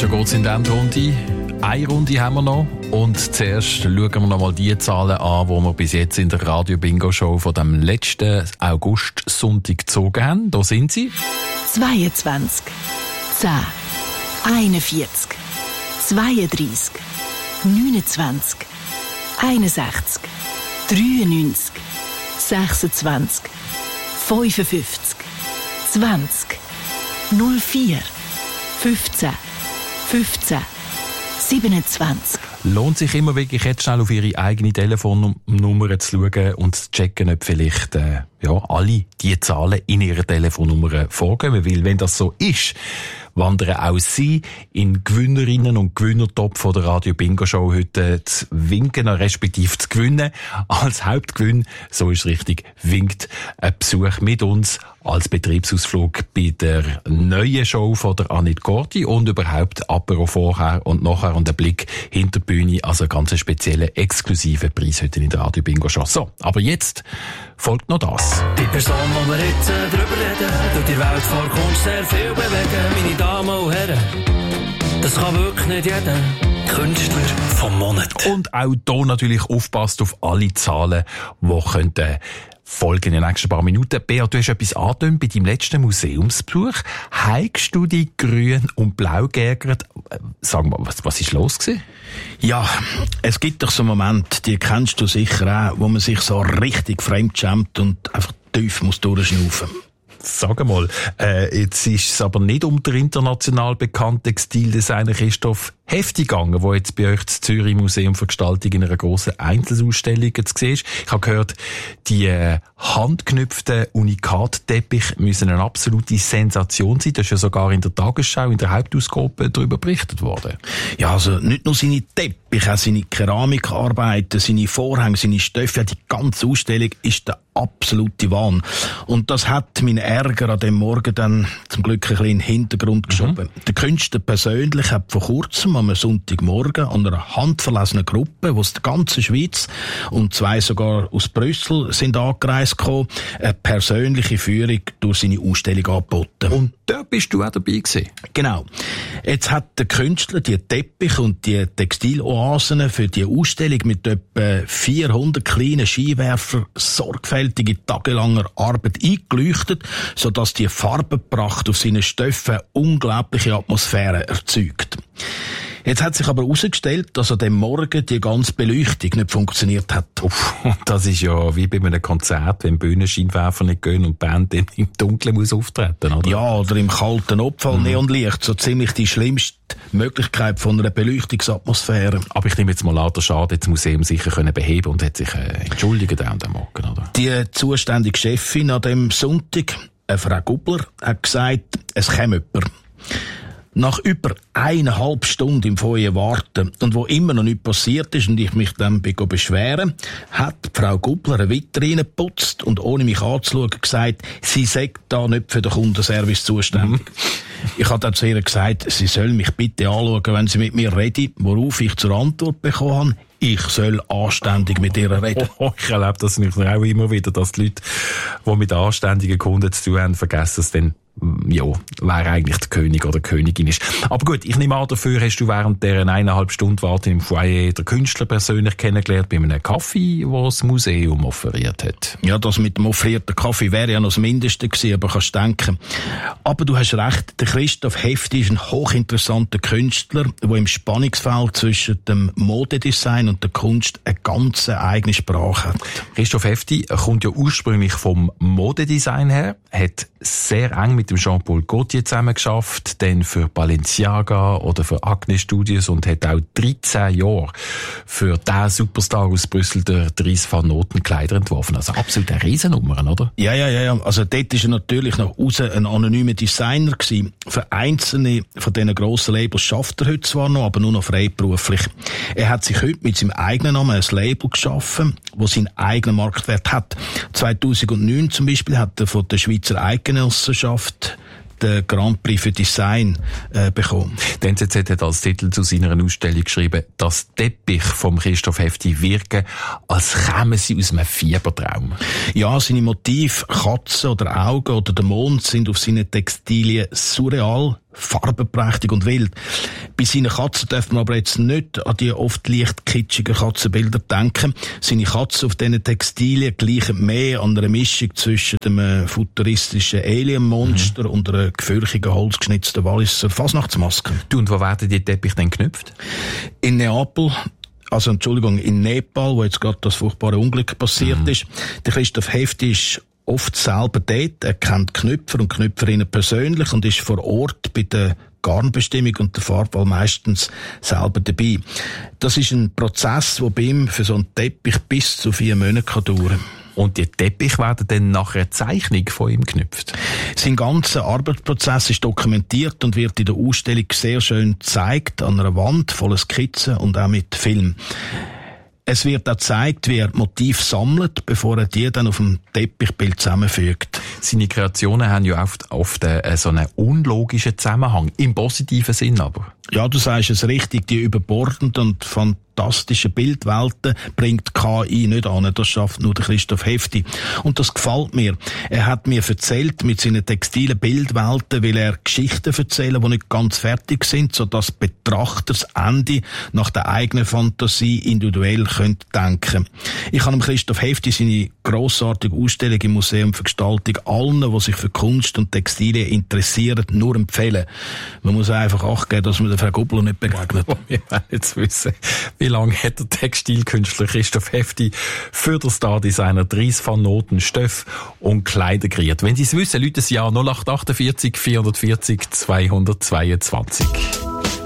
Schon geht's in die Endrunde. Eine Runde haben wir noch. Und zuerst schauen wir noch mal die Zahlen an, die wir bis jetzt in der Radio-Bingo-Show von dem letzten August-Sonntag gezogen haben. Da sind sie. 22, 10, 41, 32, 29, 61, 93, 26, 55, 20, 04, 15, 15, 27. Lohnt sich immer wirklich jetzt schnell auf Ihre eigene Telefonnummer zu schauen und zu checken, ob vielleicht alle die Zahlen in Ihrer Telefonnummer vorgehen. Weil wenn das so ist, wandern auch Sie in Gewinnerinnen und Gewinnertop von der Radio Bingo Show heute zu winken, respektive zu gewinnen. Als Hauptgewinn, so ist es richtig, winkt ein Besuch mit uns als Betriebsausflug bei der neuen Show von der Annette Gordi und überhaupt Apero vorher und nachher und ein Blick hinter die Bühne, also ganz spezielle exklusive Preis heute in der Radio Bingo Show. So, aber jetzt folgt noch das. Die Person, die wir jetzt drüber reden, durch die Welt vor Kunst sehr viel bewegen. Meine Damen und Herren, das kann wirklich nicht jeder. Künstler vom Monat. Und auch hier natürlich aufpasst auf alle Zahlen, die könnten folgen in den nächsten paar Minuten. Bea, du hast etwas angetönt bei deinem letzten Museumsbesuch. Heigst du dich grün und blau geärgert? Sag mal, was ist los gewesen? Ja, es gibt doch so Momente, die kennst du sicher auch, wo man sich so richtig fremdschämt und einfach tief muss durchschnaufen. Sag mal, jetzt ist es aber nicht um den international bekannten Textildesigner Christoph Hefti gegangen, der jetzt bei euch das Zürich Museum für Gestaltung in einer grossen Einzelausstellung zu sehen ist. Ich habe gehört, die handgeknüpften Unikatteppich müssen eine absolute Sensation sein. Das ist ja sogar in der Tagesschau, in der Hauptausgabe darüber berichtet worden. Ja, also nicht nur seine Teppiche, auch seine Keramikarbeiten, seine Vorhänge, seine Stoffe, die ganze Ausstellung ist der absolute Wahn. Und das hat meinen Ärger an dem Morgen dann zum Glück ein bisschen in den Hintergrund geschoben. Der Künstler persönlich hat vor kurzem am Sonntagmorgen an einer handverlesenen Gruppe, die aus der ganzen Schweiz und 2 sogar aus Brüssel sind angereist gekommen, eine persönliche Führung durch seine Ausstellung angeboten. Und da bist du auch dabei gewesen? Genau. Jetzt hat der Künstler die Teppiche und die Textiloasen für die Ausstellung mit etwa 400 kleinen Skiwerfern sorgfältige tagelanger Arbeit eingeleuchtet, sodass die Farbenpracht auf seinen Stoffen unglaubliche Atmosphäre erzeugt. Jetzt hat sich aber herausgestellt, dass an dem Morgen die ganze Beleuchtung nicht funktioniert hat. Das ist ja wie bei einem Konzert, wenn Bühnenscheinwerfer nicht gehen und die Band im Dunkeln muss auftreten, oder? Ja, oder im kalten Opfer Neonlicht, so ziemlich die schlimmste Möglichkeit von einer Beleuchtungsatmosphäre. Aber ich nehme jetzt mal an, der Schaden hat das Museum sicher können beheben und hat sich entschuldigt an dem Morgen, oder? Die zuständige Chefin an dem Sonntag, Frau Gubler, hat gesagt, es käme jemand. Nach über 1,5 Stunden im Feuer warten und wo immer noch nichts passiert ist und ich mich dann beschweren, hat Frau Gubler eine Vitrine geputzt und ohne mich anzuschauen gesagt, sie sei da nicht für den Kundenservice zuständig. Ich habe dann zu ihr gesagt, sie soll mich bitte anschauen, wenn sie mit mir redet, worauf ich zur Antwort bekommen habe, ich soll anständig mit ihr reden. Ich erlebe das nicht auch immer wieder, dass die Leute, die mit anständigen Kunden zu tun haben, vergessen es dann, wer eigentlich der König oder Königin ist. Aber gut, ich nehme an, dafür hast du während dieser 1,5 Stunden Warten im Foyer den Künstler persönlich kennengelernt bei einem Kaffee, den das Museum offeriert hat. Ja, das mit dem offerierten Kaffee wäre ja noch das Mindeste gewesen, aber kannst denken. Aber du hast recht, der Christoph Hefti ist ein hochinteressanter Künstler, der im Spannungsfeld zwischen dem Modedesign und der Kunst eine ganz eigene Sprache hat. Christoph Hefti kommt ja ursprünglich vom Modedesign her, hat sehr eng mit dem Jean-Paul Gaultier zusammengearbeitet, dann für Balenciaga oder für Acne Studios und hat auch 13 Jahre für den Superstar aus Brüssel, der Dries van Noten, Kleider entworfen. Also absolut eine Riesennummer, oder? Ja. Also dort ist er natürlich nach außen ein anonymer Designer gewesen. Für einzelne von diesen grossen Labels schafft er heute zwar noch, aber nur noch freiberuflich. Er hat sich heute mit seinem eigenen Namen ein Label geschaffen, das seinen eigenen Marktwert hat. 2009 zum Beispiel hat er von der Schweizer Eidgenossenschaft den Grand Prix für Design bekommen. Die NZZ hat als Titel zu seiner Ausstellung geschrieben, dass Teppich vom Christoph Hefti wirken, als kämen sie aus einem Fiebertraum. Ja, seine Motive, Katzen oder Augen oder der Mond sind auf seinen Textilien surreal, farbenprächtig und wild. Bei seinen Katzen darf man aber jetzt nicht an die oft leicht kitschigen Katzenbilder denken. Seine Katzen auf diesen Textilien gleichen mehr an einer Mischung zwischen dem futuristischen Alien-Monster und einer gefürchigen, holzgeschnitzten Walliser Fasnachtsmaske. Du, und wo werden die Teppiche denn geknüpft? In Nepal, wo jetzt gerade das furchtbare Unglück passiert ist. Der Christoph Hefti ist oft selber dort. Er kennt Knüpfer und Knüpferinnen persönlich und ist vor Ort bei der Garnbestimmung und der Farbwahl meistens selber dabei. Das ist ein Prozess, der bei ihm für so einen Teppich bis zu 4 Monate dauern kann. Und die Teppiche werden dann nach einer Zeichnung von ihm geknüpft? Sein ganzer Arbeitsprozess ist dokumentiert und wird in der Ausstellung sehr schön gezeigt, an einer Wand voller Skizzen und auch mit Film. Es wird auch gezeigt, wie er Motive sammelt, bevor er die dann auf dem Teppichbild zusammenfügt. Seine Kreationen haben ja oft so einen unlogischen Zusammenhang, im positiven Sinn aber. Ja, du sagst es richtig, die überbordenden und fantastischen Bildwelten bringt KI nicht an. Das schafft nur der Christoph Hefti. Und das gefällt mir. Er hat mir erzählt, mit seinen textilen Bildwelten will er Geschichten erzählen, die nicht ganz fertig sind, sodass Betrachter das Ende nach der eigenen Fantasie individuell denken können. Ich habe dem Christoph Hefti seine grossartige Ausstellung im Museum für Gestaltung allen, die sich für Kunst und Textilien interessieren, nur empfehlen. Man muss einfach Acht geben, dass man der Frau Gubler nicht begegnet. Wir wollen jetzt wissen, wie lange hat der Textilkünstler Christoph Hefti für den Stardesigner Dries van Noten Stoff und Kleider kreiert. Wenn Sie es wissen, rufen Sie an 0848 440 222.